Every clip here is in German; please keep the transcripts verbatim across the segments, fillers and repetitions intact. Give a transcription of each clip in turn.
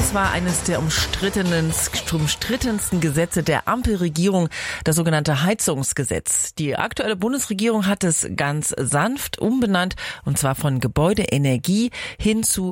Das war eines der umstrittenen, umstrittensten Gesetze der Ampelregierung, das sogenannte Heizungsgesetz. Die aktuelle Bundesregierung hat es ganz sanft umbenannt, und zwar von Gebäudeenergie hin zu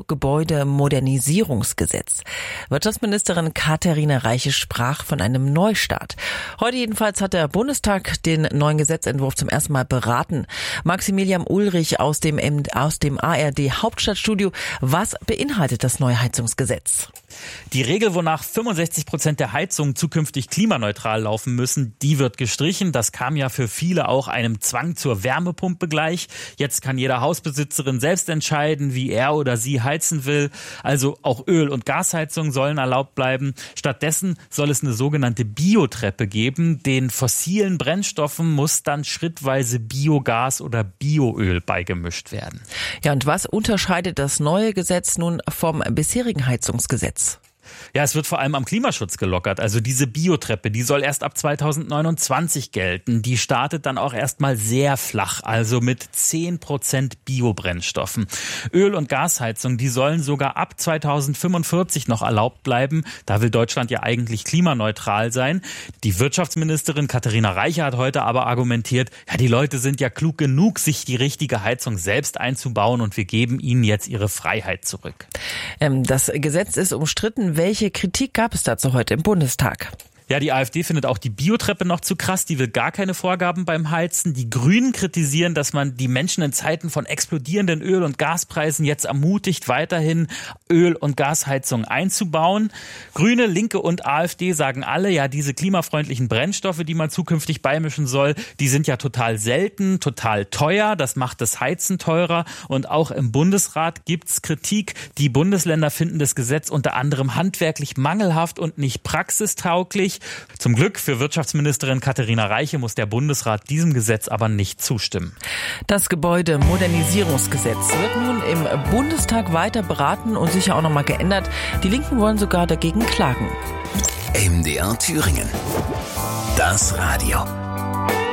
Gebäudemodernisierungsgesetz. Wirtschaftsministerin Katharina Reiche sprach von einem Neustart. Heute jedenfalls hat der Bundestag den neuen Gesetzentwurf zum ersten Mal beraten. Maximilian Ulrich aus dem, aus dem A R D Hauptstadtstudio. Was beinhaltet das neue Heizungsgesetz? Die Regel, wonach fünfundsechzig Prozent der Heizungen zukünftig klimaneutral laufen müssen, die wird gestrichen. Das kam ja für viele auch einem Zwang zur Wärmepumpe gleich. Jetzt kann jeder Hausbesitzerin selbst entscheiden, wie er oder sie heizen will. Also auch Öl- und Gasheizungen sollen erlaubt bleiben. Stattdessen soll es eine sogenannte Biotreppe geben. Den fossilen Brennstoffen muss dann schrittweise Biogas oder Bioöl beigemischt werden. Ja, und was unterscheidet das neue Gesetz nun vom bisherigen Heizungsgesetz? Ja, es wird vor allem am Klimaschutz gelockert. Also diese Biotreppe, die soll erst ab zweitausendneunundzwanzig gelten. Die startet dann auch erstmal sehr flach, also mit zehn Prozent Biobrennstoffen. Öl- und Gasheizungen, die sollen sogar ab zweitausendfünfundvierzig noch erlaubt bleiben. Da will Deutschland ja eigentlich klimaneutral sein. Die Wirtschaftsministerin Katharina Reiche hat heute aber argumentiert, ja, die Leute sind ja klug genug, sich die richtige Heizung selbst einzubauen, und wir geben ihnen jetzt ihre Freiheit zurück. Ähm, das Gesetz ist umstritten. Welche Kritik gab es dazu heute im Bundestag? Ja, die AfD findet auch die Biotreppe noch zu krass. Die will gar keine Vorgaben beim Heizen. Die Grünen kritisieren, dass man die Menschen in Zeiten von explodierenden Öl- und Gaspreisen jetzt ermutigt, weiterhin Öl- und Gasheizungen einzubauen. Grüne, Linke und AfD sagen alle, ja, diese klimafreundlichen Brennstoffe, die man zukünftig beimischen soll, die sind ja total selten, total teuer. Das macht das Heizen teurer. Und auch im Bundesrat gibt's Kritik. Die Bundesländer finden das Gesetz unter anderem handwerklich mangelhaft und nicht praxistauglich. Zum Glück für Wirtschaftsministerin Katharina Reiche muss der Bundesrat diesem Gesetz aber nicht zustimmen. Das Gebäudemodernisierungsgesetz wird nun im Bundestag weiter beraten und sicher auch noch mal geändert. Die Linken wollen sogar dagegen klagen. M D R Thüringen. Das Radio.